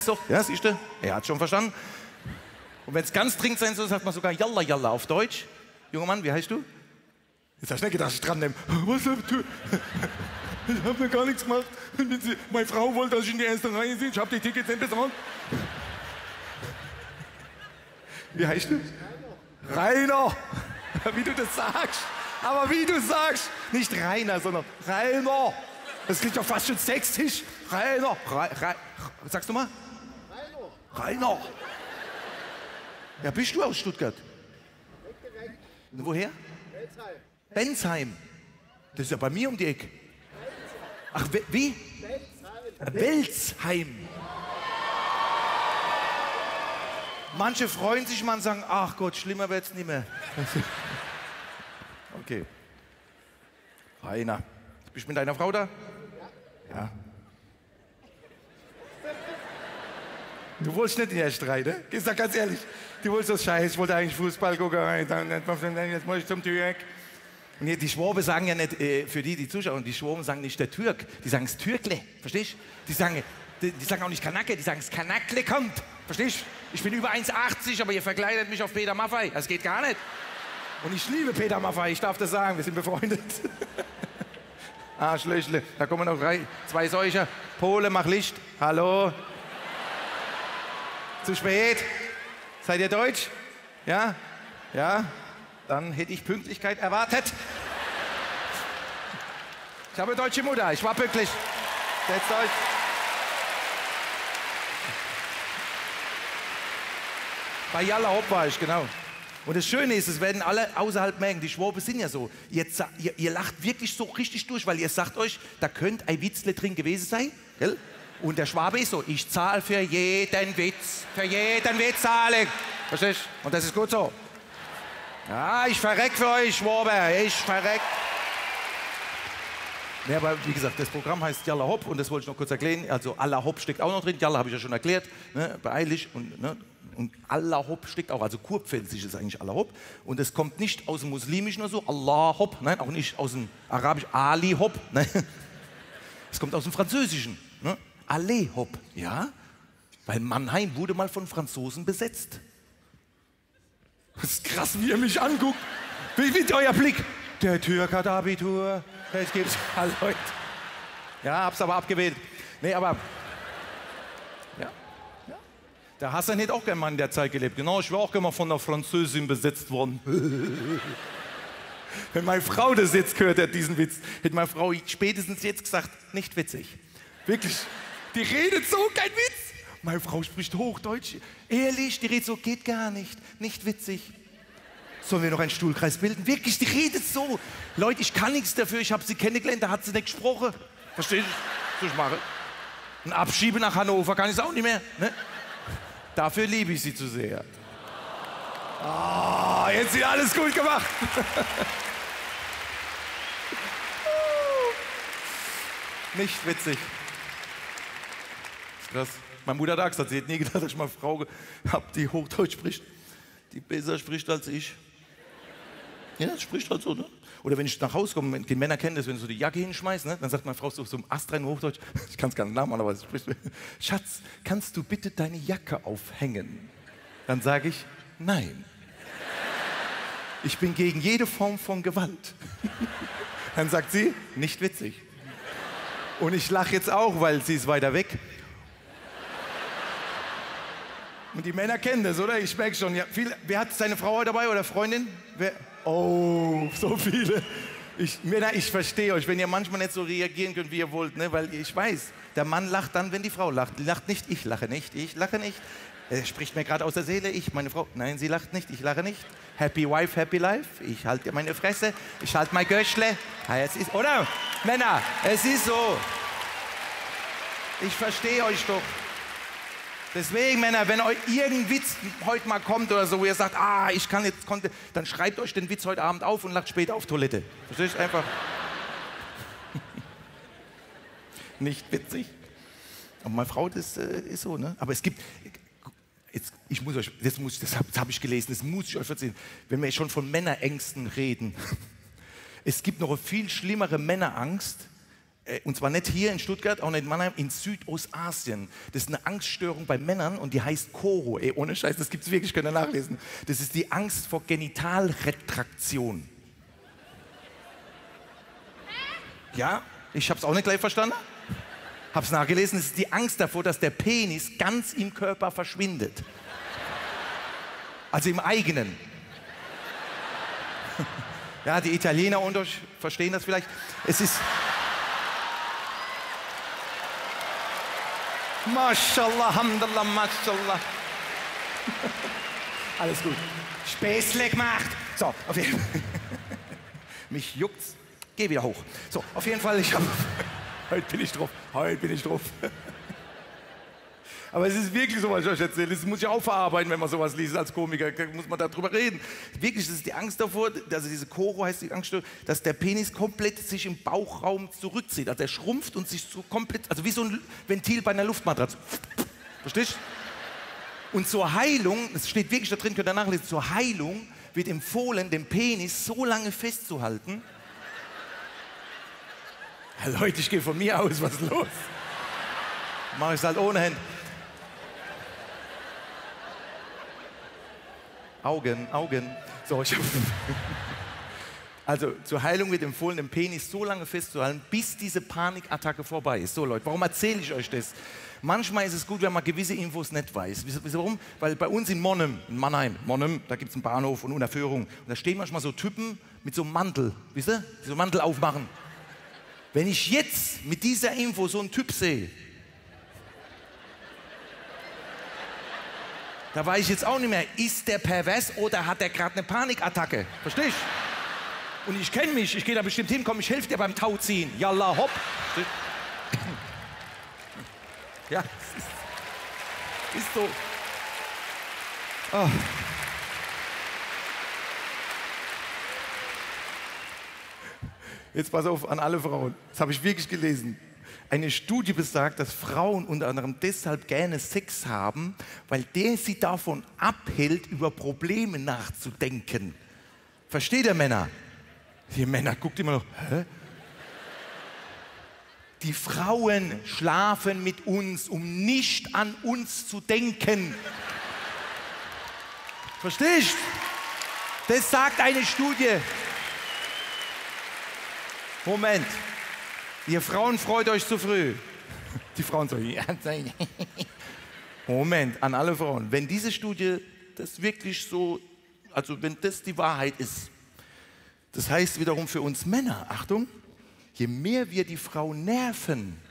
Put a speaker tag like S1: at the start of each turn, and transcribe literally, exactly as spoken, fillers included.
S1: So, ja, siehst du? Er hat schon verstanden. Und wenn es ganz dringend sein soll, sagt man sogar Yalla Yalla auf Deutsch. Junger Mann, wie heißt du? Jetzt hast du nicht gedacht, dass ich dran nehme. Was hab du? Ich hab mir gar nichts gemacht. Meine Frau wollte, dass ich in die erste Reihe sitze. Ich hab die Tickets nicht bezahlt. Wie heißt du? Rainer. Wie du das sagst. Aber wie du sagst. Nicht Rainer, sondern Rainer. Das klingt doch fast schon sexistisch. Rainer. Ra Ra Sagst du mal? Rainer. Rainer. Ja, bist du aus Stuttgart? Direkt. Woher? Bensheim. Bensheim. Das ist ja bei mir um die Ecke. Ach, wie? Bensheim. Bensheim. Manche freuen sich mal und sagen, ach Gott, schlimmer wird's nicht mehr. Okay. Rainer. Bist du mit deiner Frau da? Ja. Ja. Du wolltest nicht in der Streit, ne? Ich sag ganz ehrlich, du wolltest das Scheiß, ich wollte eigentlich Fußball gucken, jetzt muss ich zum Türk. Und die Schwaben sagen ja nicht, äh, für die, die Zuschauer, die Schwaben sagen nicht der Türk, die sagen das Türkle, verstehst du? Die sagen, die, die sagen auch nicht Kanake, die sagen das Kanakle kommt, verstehst du? Ich bin über eins achtzig, aber ihr verkleidet mich auf Peter Maffay, das geht gar nicht. Und ich liebe Peter Maffay, ich darf das sagen, wir sind befreundet. Ah, Schlöchle, da kommen noch drei, zwei solcher. Pole, mach Licht, hallo. Zu spät? Seid ihr deutsch? Ja? Ja? Dann hätte ich Pünktlichkeit erwartet. Ich habe eine deutsche Mutter, ich war pünktlich. Setzt euch. Bei Yalla Hopp war ich, genau. Und das Schöne ist, es werden alle außerhalb merken, die Schwaben sind ja so. Ihr, ihr, ihr lacht wirklich so richtig durch, weil ihr sagt euch, da könnte ein Witzle drin gewesen sein. Gell? Und der Schwabe ist so, ich zahle für jeden Witz, für jeden Witz zahle ich. Verstehst du? Und das ist gut so. Ja, ich verreck für euch, Schwabe, ich verreck. Ja, aber wie gesagt, das Programm heißt Yalla Hopp und das wollte ich noch kurz erklären. Also Allah Hopp steckt auch noch drin, Yalla habe ich ja schon erklärt, ne? Beeilig und, ne? Und Allah Hopp steckt auch, also kurpfälzisch ist eigentlich Allah Hopp. Und es kommt nicht aus dem Muslimischen oder so, Allah Hopp, nein, auch nicht aus dem Arabisch Ali Hopp, nein. Es kommt aus dem Französischen, ne? Allez Hopp, ja? Weil Mannheim wurde mal von Franzosen besetzt. Das ist krass, wie ihr mich anguckt. Wie ist euer Blick? Der Türk hat Abitur. Jetzt gibt's alle Leute. Ja, hab's aber abgewählt. Nee, aber. Ja. Ja. Der Hassan hätte auch gerne mal in der Zeit gelebt. Genau, ich wäre auch gerne mal von einer Französin besetzt worden. Wenn meine Frau das jetzt gehört hat, diesen Witz, hätte meine Frau spätestens jetzt gesagt, nicht witzig. Wirklich. Die redet so, kein Witz. Meine Frau spricht Hochdeutsch. Ehrlich, die redet so, geht gar nicht. Nicht witzig. Sollen wir noch einen Stuhlkreis bilden? Wirklich, die redet so. Leute, ich kann nichts dafür. Ich habe sie kennengelernt, da hat sie nicht gesprochen. Verstehst du, was ich mache? Ein Abschiebe nach Hannover kann ich es auch nicht mehr. Ne? Dafür liebe ich sie zu sehr. Oh, jetzt wird alles gut gemacht. Nicht witzig. Krass. Meine Mutter hat auch gesagt, sie hätte nie gedacht, dass ich mal eine Frau habe, die Hochdeutsch spricht, die besser spricht als ich. Ja, das spricht halt so, ne? Oder wenn ich nach Hause komme, die Männer kennen das, wenn du so die Jacke hinschmeißt, ne? Dann sagt meine Frau so, so im astreinen Hochdeutsch, ich kann es gar nicht nachmachen, aber es spricht, Schatz, kannst du bitte deine Jacke aufhängen? Dann sage ich, nein. Ich bin gegen jede Form von Gewalt. Dann sagt sie, nicht witzig. Und ich lache jetzt auch, weil sie ist weiter weg. Und die Männer kennen das, oder? Ich merke schon. Ja, viel, wer hat seine Frau dabei oder Freundin? Wer? Oh, so viele. Ich, Männer, ich verstehe euch, wenn ihr manchmal nicht so reagieren könnt, wie ihr wollt, ne? Weil ich weiß, der Mann lacht dann, wenn die Frau lacht. Die lacht nicht, ich lache nicht, ich lache nicht. Er spricht mir gerade aus der Seele, ich, meine Frau. Nein, sie lacht nicht, ich lache nicht. Happy wife, happy life. Ich halte meine Fresse, ich halte mein Göschle. Ja, es ist, oder? Männer, es ist so. Ich verstehe euch doch. Deswegen, Männer, wenn euch irgendein Witz heute mal kommt oder so, wo ihr sagt, ah, ich kann jetzt, konnte, dann schreibt euch den Witz heute Abend auf und lacht später auf Toilette. Verstehst du? Einfach. Nicht witzig. Aber meine Frau, das äh, ist so, ne? Aber es gibt, jetzt, ich muss euch, das, muss, das habe hab ich gelesen, das muss ich euch erzählen, wenn wir schon von Männerängsten reden. Es gibt noch eine viel schlimmere Männerangst, und zwar nicht hier in Stuttgart, auch nicht in Mannheim, in Südostasien. Das ist eine Angststörung bei Männern und die heißt Koro. Ey, ohne Scheiß, das gibt es wirklich, könnt ihr nachlesen. Das ist die Angst vor Genitalretraktion. Ja, ich habe es auch nicht gleich verstanden. Habe es nachgelesen, es ist die Angst davor, dass der Penis ganz im Körper verschwindet. Also im eigenen. Ja, die Italiener unter euch verstehen das vielleicht. Es ist... Mashallah, Hamdallah, Mashallah. Alles gut. Späßle gemacht. So, auf jeden Fall. Mich juckt's. Geh wieder hoch. So, auf jeden Fall, ich habe... Heute bin ich drauf. Heute bin ich drauf. Aber es ist wirklich so, was ich euch erzähle. Das muss ich auch verarbeiten, wenn man sowas liest als Komiker. Muss man darüber reden. Wirklich, das ist die Angst davor, also diese Koro heißt die Angst, dass der Penis komplett sich im Bauchraum zurückzieht. Also er schrumpft und sich so komplett, also wie so ein Ventil bei einer Luftmatratze. Verstehst du? Und zur Heilung, das steht wirklich da drin, könnt ihr nachlesen, zur Heilung wird empfohlen, den Penis so lange festzuhalten. Ja, Leute, ich gehe von mir aus, was ist los? Mach ich es halt ohne Hände. Augen, Augen. So, ich also zur Heilung wird empfohlen, den Penis so lange festzuhalten, bis diese Panikattacke vorbei ist. So Leute, warum erzähle ich euch das? Manchmal ist es gut, wenn man gewisse Infos nicht weiß. Wisst ihr warum? Weil bei uns in Monnem, in Mannheim, Monnem, da gibt es einen Bahnhof und eine Führung. Und da stehen manchmal so Typen mit so einem Mantel, wisst ihr? Die so einen Mantel aufmachen. Wenn ich jetzt mit dieser Info so einen Typ sehe, da weiß ich jetzt auch nicht mehr, ist der pervers oder hat der gerade eine Panikattacke? Verstehst du? Und ich kenne mich, ich gehe da bestimmt hin, komm, ich helfe dir beim Tauziehen. Yalla, hopp. Ja, ist, ist so. Oh. Jetzt pass auf an alle Frauen. Das habe ich wirklich gelesen. Eine Studie besagt, dass Frauen unter anderem deshalb gerne Sex haben, weil der sie davon abhält, über Probleme nachzudenken. Versteht ihr, Männer? Die Männer guckt immer noch, hä? Die Frauen schlafen mit uns, um nicht an uns zu denken. Verstehst? Das sagt eine Studie. Moment. Ihr Frauen freut euch zu früh. Die Frauen so, ja, Moment, an alle Frauen. Wenn diese Studie das wirklich so, also wenn das die Wahrheit ist, das heißt wiederum für uns Männer, Achtung, je mehr wir die Frau nerven,